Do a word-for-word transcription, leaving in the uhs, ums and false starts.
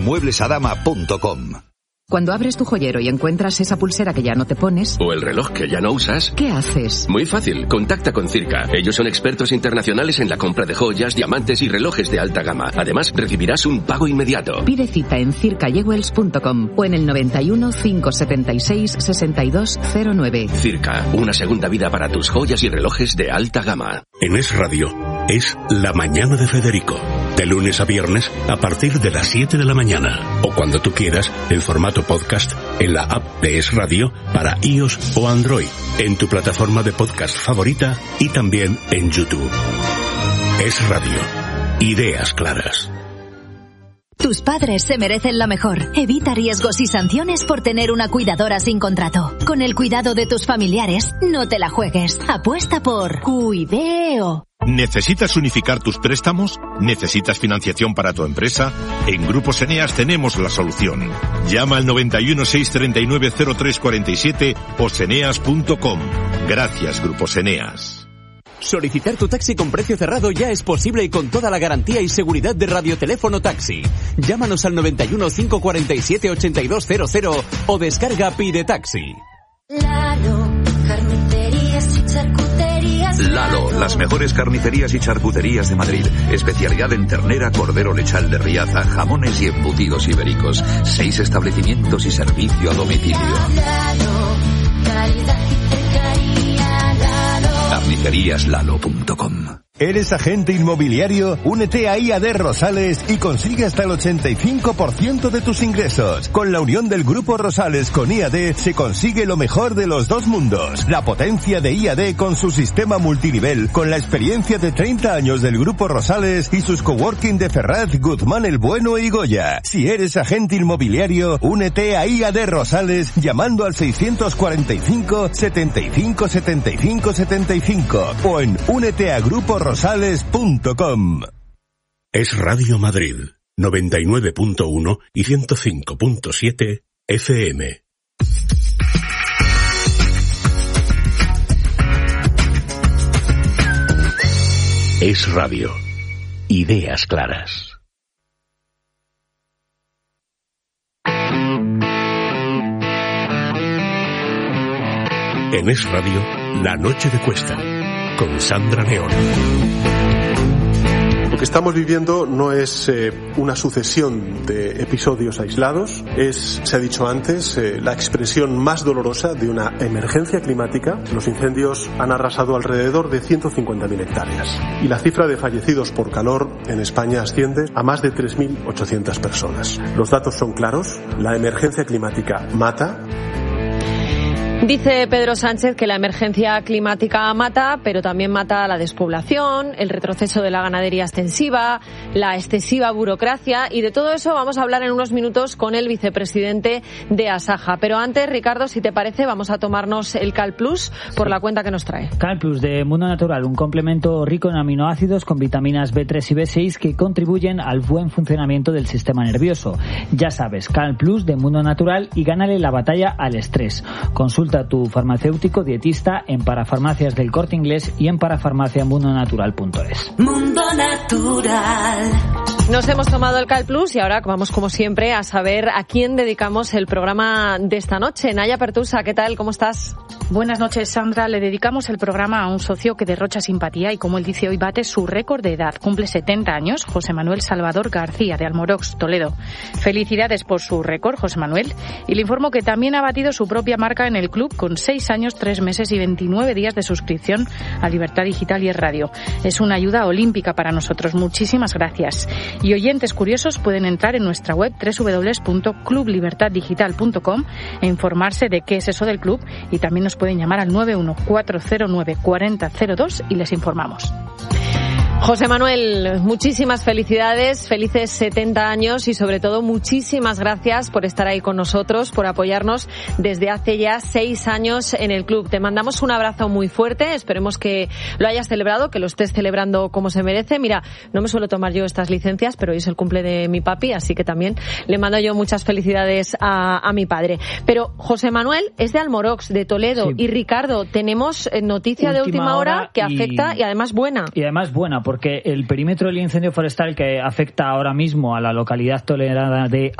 muebles a dama punto com. Cuando abres tu joyero y encuentras esa pulsera que ya no te pones... O el reloj que ya no usas... ¿Qué haces? Muy fácil, contacta con Circa. Ellos son expertos internacionales en la compra de joyas, diamantes y relojes de alta gama. Además, recibirás un pago inmediato. Pide cita en circa jewels punto com o en el noventa y uno, cinco setenta y seis, sesenta y dos cero nueve. Circa, una segunda vida para tus joyas y relojes de alta gama. En Es Radio, es La Mañana de Federico. De lunes a viernes, a partir de las siete de la mañana. O cuando tú quieras, en formato podcast, en la app de Es Radio, para iOS o Android, en tu plataforma de podcast favorita y también en YouTube. Es Radio. Ideas claras. Tus padres se merecen lo mejor. Evita riesgos y sanciones por tener una cuidadora sin contrato. Con el cuidado de tus familiares, no te la juegues. Apuesta por Cuideo. ¿Necesitas unificar tus préstamos? ¿Necesitas financiación para tu empresa? En Grupos Eneas tenemos la solución. Llama al noventa y uno, seiscientos treinta y nueve, cero tres cuarenta y siete o seneas punto com. Gracias, Grupos Eneas. Solicitar tu taxi con precio cerrado ya es posible y con toda la garantía y seguridad de Radioteléfono Taxi. Llámanos al noventa y uno, cinco cuarenta y siete, ochenta y dos cero cero o descarga Pide Taxi. Lalo, carnicerías y charcuterías. Lalo, las mejores carnicerías y charcuterías de Madrid. Especialidad en ternera, cordero lechal de Riaza, jamones y embutidos ibéricos. Seis establecimientos y servicio a domicilio. Lalo, calidad y cercanía. Lalo. carnicerías lalo punto com. ¿Eres agente inmobiliario? Únete a I A D Rosales y consigue hasta el ochenta y cinco por ciento de tus ingresos. Con la unión del Grupo Rosales con I A D se consigue lo mejor de los dos mundos. La potencia de I A D con su sistema multinivel, con la experiencia de treinta años del Grupo Rosales y sus coworking de Ferraz, Guzmán el Bueno y Goya. Si eres agente inmobiliario, únete a I A D Rosales llamando al seiscientos cuarenta y cinco, setenta y cinco, setenta y cinco, setenta y cinco o en únete a grupo rosales punto com. Es Radio Madrid, noventa y nueve punto uno y ciento cinco punto siete F M. Es Radio. Ideas claras. En Es Radio, La Noche de Cuesta, con Sandra León. Lo que estamos viviendo no es eh, una sucesión de episodios aislados, es, se ha dicho antes, eh, la expresión más dolorosa de una emergencia climática. Los incendios han arrasado alrededor de ciento cincuenta mil hectáreas y la cifra de fallecidos por calor en España asciende a más de tres mil ochocientas personas. Los datos son claros, la emergencia climática mata. Dice Pedro Sánchez que la emergencia climática mata, pero también mata la despoblación, el retroceso de la ganadería extensiva, la excesiva burocracia, y de todo eso vamos a hablar en unos minutos con el vicepresidente de Asaja. Pero antes, Ricardo, si te parece, vamos a tomarnos el Cal Plus por la cuenta que nos trae. Cal Plus de Mundo Natural, un complemento rico en aminoácidos con vitaminas B tres y B seis que contribuyen al buen funcionamiento del sistema nervioso. Ya sabes, Cal Plus de Mundo Natural y gánale la batalla al estrés. Consulta a tu farmacéutico dietista en Parafarmacias del Corte Inglés y en parafarmacia mundo natural punto es. Mundo Natural. Nos hemos tomado el Cal Plus y ahora vamos, como siempre, a saber a quién dedicamos el programa de esta noche. Naya Pertusa, ¿qué tal? ¿Cómo estás? Buenas noches, Sandra. Le dedicamos el programa a un socio que derrocha simpatía y, como él dice hoy, bate su récord de edad. Cumple setenta años, José Manuel Salvador García, de Almorox, Toledo. Felicidades por su récord, José Manuel. Y le informo que también ha batido su propia marca en el club con seis años, tres meses y veintinueve días de suscripción a Libertad Digital y Es Radio. Es una ayuda olímpica para nosotros. Muchísimas gracias. Y oyentes curiosos pueden entrar en nuestra web doble u doble u doble u punto club libertad digital punto com e informarse de qué es eso del club, y también nos pueden llamar al nueve uno cuatro cero nueve cuatro cero cero dos y les informamos. José Manuel, muchísimas felicidades, felices setenta años y sobre todo muchísimas gracias por estar ahí con nosotros, por apoyarnos desde hace ya seis años en el club. Te mandamos un abrazo muy fuerte, esperemos que lo hayas celebrado, que lo estés celebrando como se merece. Mira, no me suelo tomar yo estas licencias, pero hoy es el cumple de mi papi, así que también le mando yo muchas felicidades a, a mi padre. Pero José Manuel es de Almorox, de Toledo, sí. Y Ricardo, tenemos noticia última de última hora, hora que afecta y, y además buena. Y además buena, porque el perímetro del incendio forestal que afecta ahora mismo a la localidad toledana de